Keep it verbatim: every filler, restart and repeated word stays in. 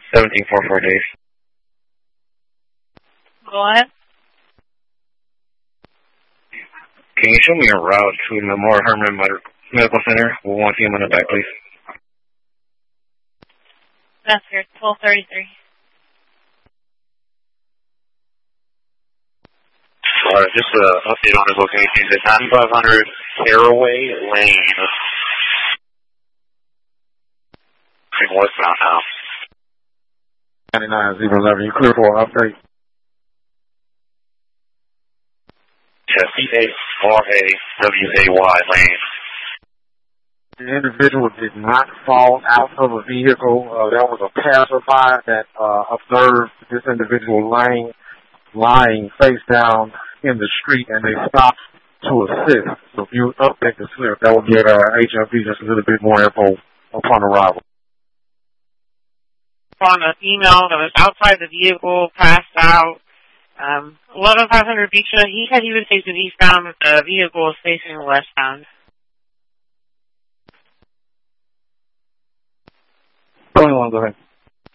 seventeen four four days. Go ahead. Can you show me a route to Memorial Hermann Medical Center? We'll want him on the back, please. That's here, twelve thirty-three. Alright, just an update on his location. It's ninety-five hundred Caraway Lane. Heading westbound now. ninety-nine zero eleven, you clear for an update? Yeah, C A R A W A Y Lane. The individual did not fall out of a vehicle. Uh, there was a passerby that uh, observed this individual lying, lying face down in the street, and they stopped to assist. So if you update the slip, that will get our H M P just a little bit more info upon arrival. On an email that was outside the vehicle, passed out. Um, eleven five hundred Beechwood. He said he was facing eastbound, but the vehicle was facing westbound. Go ahead.